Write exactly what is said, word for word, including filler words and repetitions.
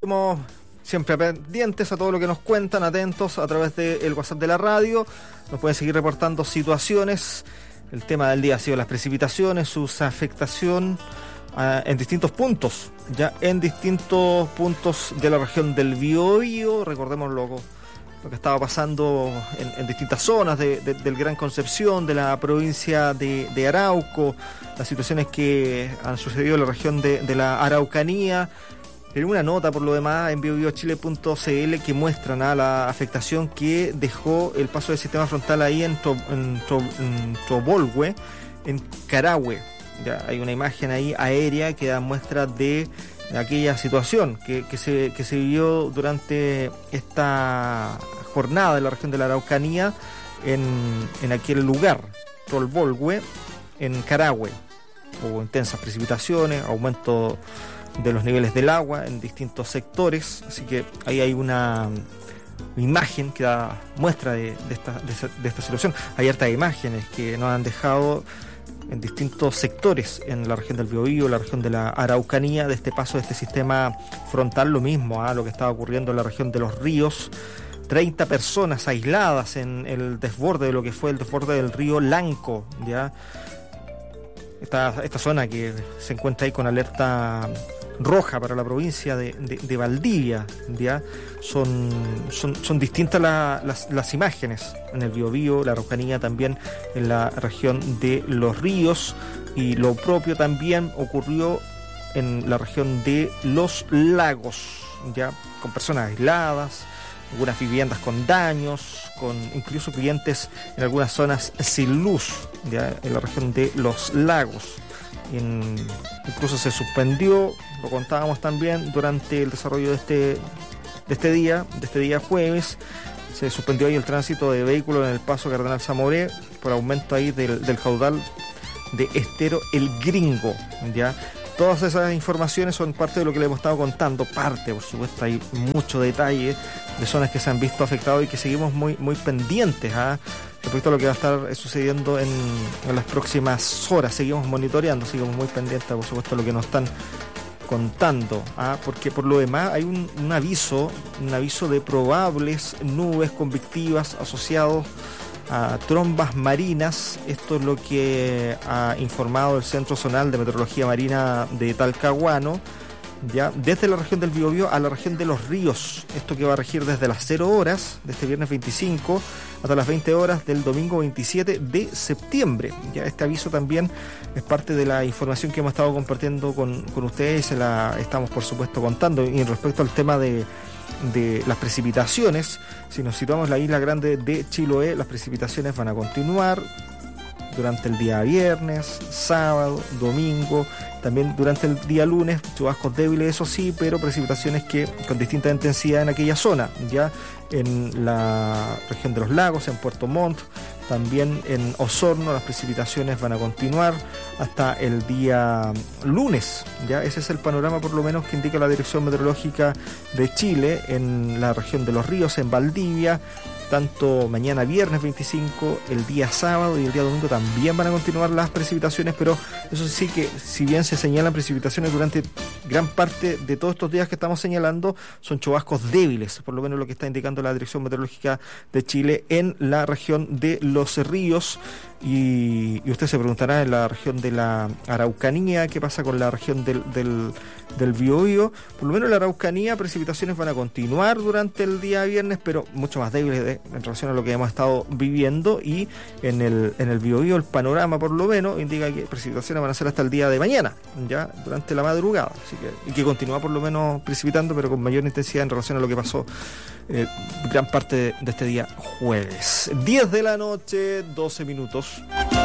como siempre pendientes a todo lo que nos cuentan, atentos a través del WhatsApp de la radio. Nos pueden seguir reportando situaciones. El tema del día ha sido las precipitaciones, su afectación uh, en distintos puntos, ya en distintos puntos de la región del Biobío. Recordemos lo, lo que estaba pasando en, en distintas zonas de, de, del Gran Concepción, de la provincia de, de Arauco, las situaciones que han sucedido en la región de, de la Araucanía. En una nota, por lo demás, en biobiochile punto c l que muestran a la afectación que dejó el paso del sistema frontal ahí en, Tro, en, Tro, en Trobolhue, en Carahue. Ya hay una imagen ahí aérea que da muestra de aquella situación que, que, se, que se vivió durante esta jornada en la región de la Araucanía, en, en aquel lugar, Trobolhue, en Carahue. Hubo intensas precipitaciones, aumento de los niveles del agua en distintos sectores, así que ahí hay una imagen que da muestra de, de, esta, de, esta, de esta situación. Hay hartas imágenes que nos han dejado en distintos sectores en la región del Biobío, la región de la Araucanía, de este paso de este sistema frontal. Lo mismo a ¿eh? lo que estaba ocurriendo en la región de los ríos. treinta personas aisladas en el desborde de lo que fue el desborde del río Lanco, ya esta, esta zona que se encuentra ahí con alerta roja para la provincia de, de, de Valdivia, ¿ya? Son, son, son distintas la, las, las imágenes en el Biobío, la Araucanía, también en la región de los ríos, y lo propio también ocurrió en la región de los lagos, ya con personas aisladas, algunas viviendas con daños, con incluso clientes en algunas zonas sin luz, ya en la región de los lagos. En, incluso se suspendió, lo contábamos también durante el desarrollo de este de este día, de este día jueves, se suspendió ahí el tránsito de vehículos en el paso Cardenal Zamoré por aumento ahí del, del caudal de Estero El Gringo, ya. Todas esas informaciones son parte de lo que le hemos estado contando, parte, por supuesto, hay mucho detalle de zonas que se han visto afectadas y que seguimos muy, muy pendientes ¿eh? respecto a lo que va a estar sucediendo en, en las próximas horas. Seguimos monitoreando, seguimos muy pendientes, por supuesto, de lo que nos están contando, ¿eh? porque por lo demás hay un, un aviso, un aviso de probables nubes convectivas asociados a trombas marinas. Esto es lo que ha informado el Centro Zonal de Meteorología Marina de Talcahuano, ya desde la región del Biobío a la región de los ríos. Esto que va a regir desde las cero horas de este viernes veinticinco hasta las veinte horas del domingo veintisiete de septiembre. Ya este aviso también es parte de la información que hemos estado compartiendo con, con ustedes, se la estamos por supuesto contando. Y respecto al tema de de las precipitaciones, si nos situamos en la isla grande de Chiloé, las precipitaciones van a continuar durante el día viernes, sábado, domingo, también durante el día lunes, chubascos débiles, eso sí, pero precipitaciones que con distinta intensidad en aquella zona, ya en la región de los lagos, en Puerto Montt, también en Osorno las precipitaciones van a continuar hasta el día lunes, ya ese es el panorama por lo menos que indica la Dirección Meteorológica de Chile en la región de los ríos, en Valdivia. Tanto mañana viernes veinticinco, el día sábado y el día domingo también van a continuar las precipitaciones, pero eso sí que si bien se señalan precipitaciones durante gran parte de todos estos días que estamos señalando, son chubascos débiles, por lo menos lo que está indicando la Dirección Meteorológica de Chile en la región de los ríos. Y, y usted se preguntará en la región de la Araucanía, ¿qué pasa con la región del, del, del Biobío? Por lo menos en la Araucanía precipitaciones van a continuar durante el día viernes, pero mucho más débiles de, en relación a lo que hemos estado viviendo. Y en el, en el Biobío el panorama por lo menos indica que precipitaciones van a ser hasta el día de mañana, ya durante la madrugada, así que, y que continúa por lo menos precipitando, pero con mayor intensidad en relación a lo que pasó eh, gran parte de, de este día jueves. diez de la noche, doce minutos.